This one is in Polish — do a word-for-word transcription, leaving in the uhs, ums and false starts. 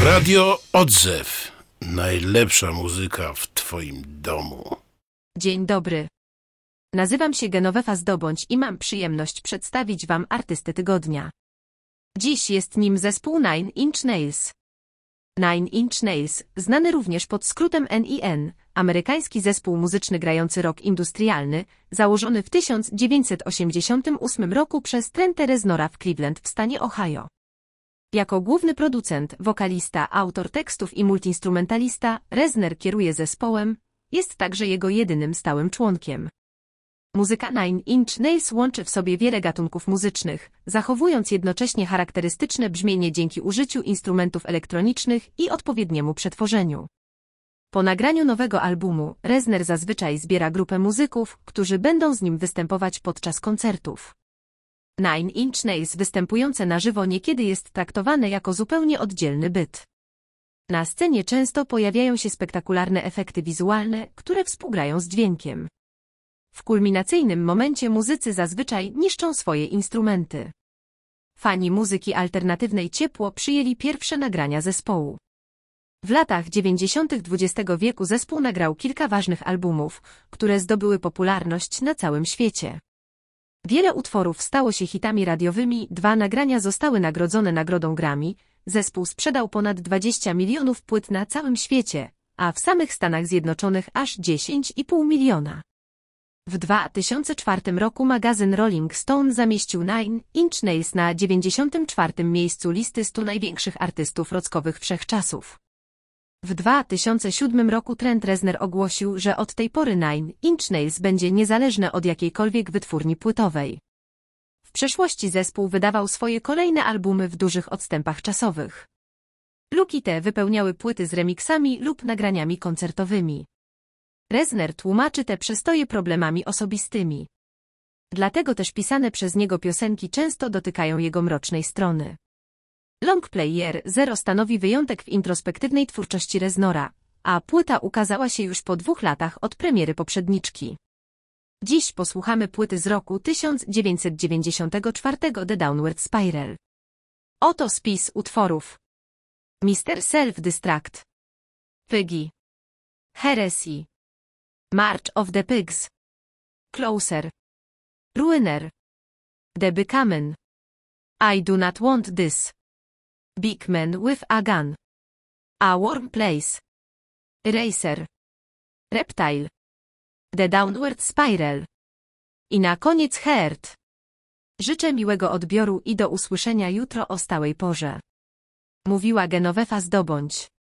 Radio Odzew. Najlepsza muzyka w twoim domu. Dzień dobry. Nazywam się Genovefa Zdobądź i mam przyjemność przedstawić wam artystę tygodnia. Dziś jest nim zespół Nine Inch Nails. Nine Inch Nails, znany również pod skrótem N I N, amerykański zespół muzyczny grający rock industrialny, założony w tysiąc dziewięćset osiemdziesiątym ósmym roku przez Trenta Reznora w Cleveland w stanie Ohio. Jako główny producent, wokalista, autor tekstów i multiinstrumentalista, Reznor kieruje zespołem, jest także jego jedynym stałym członkiem. Muzyka Nine Inch Nails łączy w sobie wiele gatunków muzycznych, zachowując jednocześnie charakterystyczne brzmienie dzięki użyciu instrumentów elektronicznych i odpowiedniemu przetworzeniu. Po nagraniu nowego albumu, Reznor zazwyczaj zbiera grupę muzyków, którzy będą z nim występować podczas koncertów. Nine Inch Nails występujące na żywo niekiedy jest traktowane jako zupełnie oddzielny byt. Na scenie często pojawiają się spektakularne efekty wizualne, które współgrają z dźwiękiem. W kulminacyjnym momencie muzycy zazwyczaj niszczą swoje instrumenty. Fani muzyki alternatywnej ciepło przyjęli pierwsze nagrania zespołu. W latach dziewięćdziesiątych dwudziestego wieku zespół nagrał kilka ważnych albumów, które zdobyły popularność na całym świecie. Wiele utworów stało się hitami radiowymi, dwa nagrania zostały nagrodzone nagrodą Grammy, zespół sprzedał ponad dwadzieścia milionów płyt na całym świecie, a w samych Stanach Zjednoczonych aż dziesięć i pół miliona. W dwa tysiące czwartym roku magazyn Rolling Stone zamieścił Nine Inch Nails na dziewięćdziesiątym czwartym miejscu listy stu największych artystów rockowych wszechczasów. W dwa tysiące siódmym roku Trent Reznor ogłosił, że od tej pory Nine Inch Nails będzie niezależne od jakiejkolwiek wytwórni płytowej. W przeszłości zespół wydawał swoje kolejne albumy w dużych odstępach czasowych. Luki te wypełniały płyty z remiksami lub nagraniami koncertowymi. Reznor tłumaczy te przestoje problemami osobistymi. Dlatego też pisane przez niego piosenki często dotykają jego mrocznej strony. Longplay Year Zero stanowi wyjątek w introspektywnej twórczości Reznora, a płyta ukazała się już po dwóch latach od premiery poprzedniczki. Dziś posłuchamy płyty z roku tysiąc dziewięćset dziewięćdziesiątego czwartego The Downward Spiral. Oto spis utworów. mister Self-Destruct, Piggy, Heresy, March of the Pigs, Closer, Ruiner, The Becoming, I Do Not Want This, Big Man with a Gun, A Warm Place, Eraser, Reptile, The Downward Spiral i na koniec Heart. Życzę miłego odbioru i do usłyszenia jutro o stałej porze. Mówiła Genovefa Zdobądź.